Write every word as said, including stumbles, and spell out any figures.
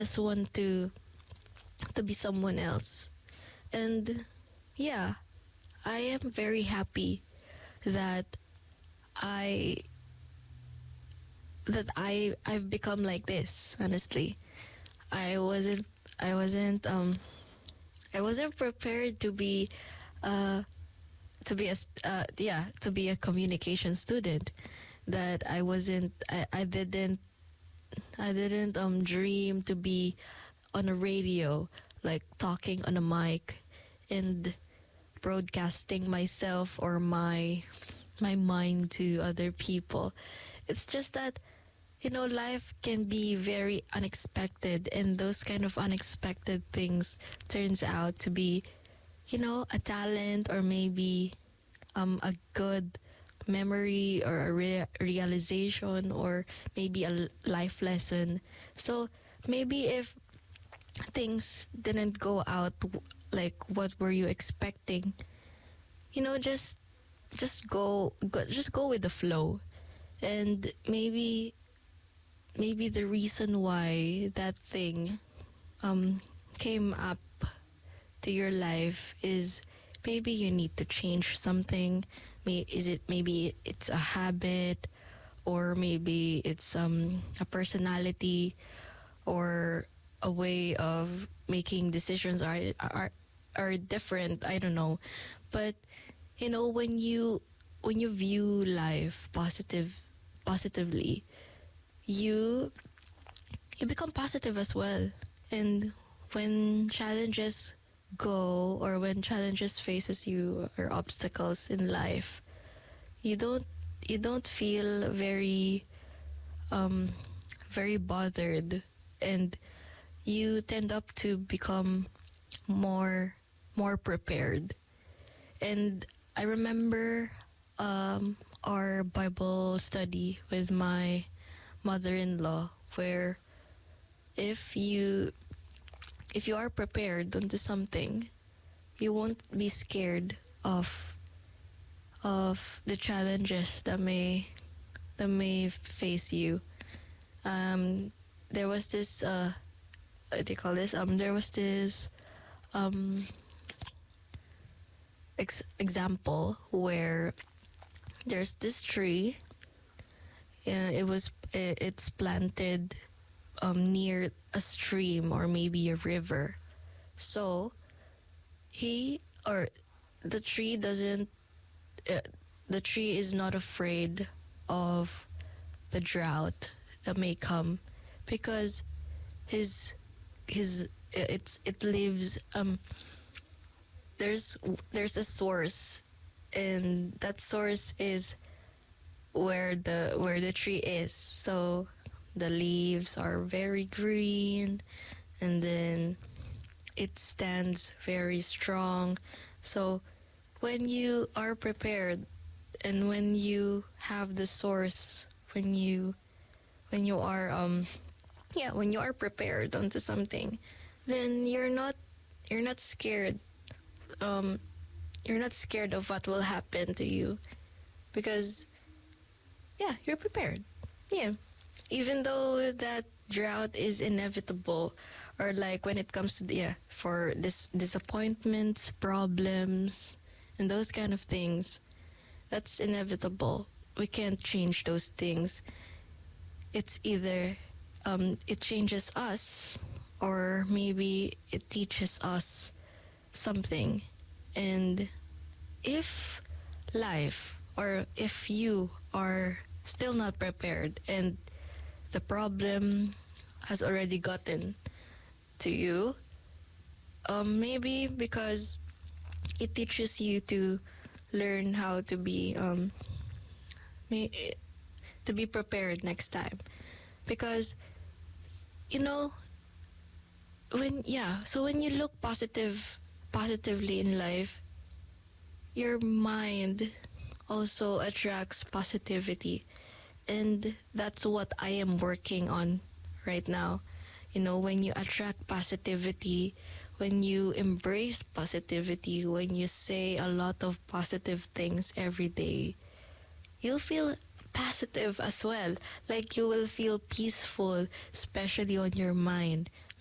just want to to be someone else. And yeah, I am very happy that I that I I've become like this, honestly. I wasn't I wasn't um I wasn't prepared to be uh to be a st- uh yeah, to be a communication student. That I wasn't I, I didn't I didn't um dream to be on a radio, like talking on a mic and broadcasting myself or my my mind to other people. It's just that, you know, life can be very unexpected, and those kind of unexpected things turns out to be, you know, a talent, or maybe um a good memory, or a rea- realization, or maybe a l- life lesson. So maybe if things didn't go out w- like what were you expecting, you know, just just go, go just go with the flow. And maybe maybe the reason why that thing um came up to your life is maybe you need to change something. May is it maybe it's a habit, or maybe it's um a personality, or a way of making decisions are are are different. I don't know, but you know, when you when you view life positive positively, you you become positive as well. And when challenges go, or when challenges faces you, or obstacles in life, you don't you don't feel very um very bothered, and you tend up to become more more prepared. And I remember um our Bible study with my mother-in-law, where if you if you are prepared onto something, you won't be scared of of the challenges that may that may face you. Um, there was this uh, what do you call this? Um, there was this um ex- example where there's this tree. Uh, it was it, it's planted um near a stream, or maybe a river. So he or the tree doesn't uh, the tree is not afraid of the drought that may come, because his his it's it lives um there's there's a source, and that source is where the where the tree is. So the leaves are very green, and then it stands very strong. So when you are prepared, and when you have the source, when you when you are um yeah, when you are prepared onto something, then you're not you're not scared. um you're not scared of what will happen to you, because yeah, you're prepared. Yeah, even though that drought is inevitable, or like when it comes to the, yeah, for this disappointments, problems, and those kind of things, that's inevitable. We can't change those things. It's either um, it changes us, or maybe it teaches us something. And if life, or if you are still not prepared, and the problem has already gotten to you, um, maybe because it teaches you to learn how to be um, may, to be prepared next time. Because you know, when yeah so when you look positive positively in life, your mind also attracts positivity. And that's what I am working on right now. You know, when you attract positivity, when you embrace positivity, when you say a lot of positive things every day, you'll feel positive as well. Like you will feel peaceful, especially on your mind.